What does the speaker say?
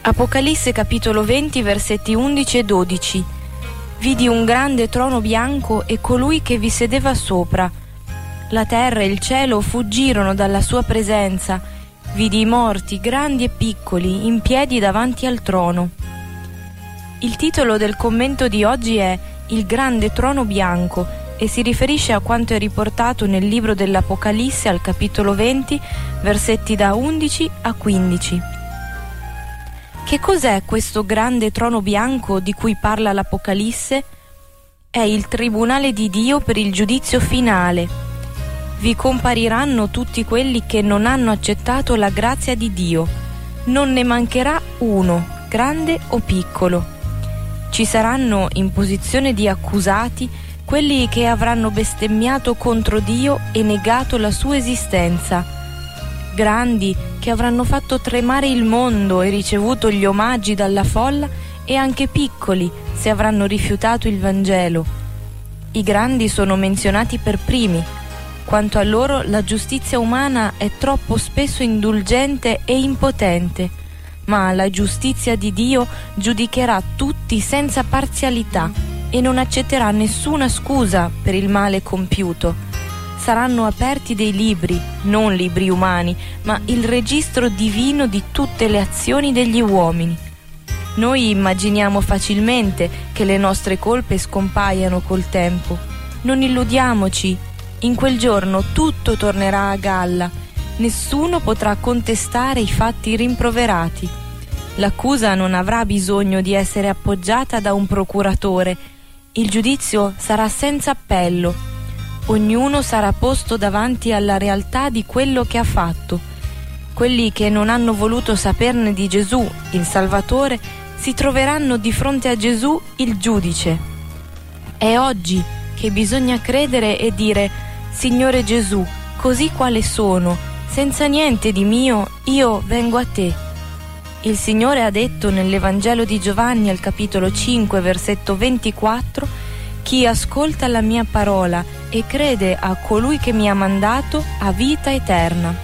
Apocalisse capitolo 20 versetti 11 e 12. Vidi un grande trono bianco e colui che vi sedeva sopra. La terra e il cielo fuggirono dalla sua presenza. Vidi i morti, grandi e piccoli, in piedi davanti al trono. Il titolo del commento di oggi è Il grande trono bianco e si riferisce a quanto è riportato nel libro dell'Apocalisse al capitolo 20, versetti da 11 a 15. Che cos'è questo grande trono bianco di cui parla l'Apocalisse? È il tribunale di Dio per il giudizio finale. Vi compariranno tutti quelli che non hanno accettato la grazia di Dio. Non ne mancherà uno, grande o piccolo. Ci saranno in posizione di accusati quelli che avranno bestemmiato contro Dio e negato la sua esistenza. Grandi che avranno fatto tremare il mondo e ricevuto gli omaggi dalla folla, e anche piccoli se avranno rifiutato il Vangelo. I grandi sono menzionati per primi. Quanto a loro, la giustizia umana è troppo spesso indulgente e impotente, ma la giustizia di Dio giudicherà tutti senza parzialità e non accetterà nessuna scusa per il male compiuto. Saranno aperti dei libri, non libri umani, ma il registro divino di tutte le azioni degli uomini. Noi immaginiamo facilmente che le nostre colpe scompaiano col tempo. Non illudiamoci, in quel giorno tutto tornerà a galla. Nessuno potrà contestare i fatti rimproverati. L'accusa non avrà bisogno di essere appoggiata da un procuratore. Il giudizio sarà senza appello. Ognuno sarà posto davanti alla realtà di quello che ha fatto. Quelli che non hanno voluto saperne di Gesù, il Salvatore, si troveranno di fronte a Gesù, il giudice. È oggi che bisogna credere e dire: Signore Gesù, così quale sono, senza niente di mio, io vengo a te. Il Signore ha detto nell'Evangelo di Giovanni al capitolo 5 versetto 24: chi ascolta la mia parola e crede a colui che mi ha mandato ha vita eterna.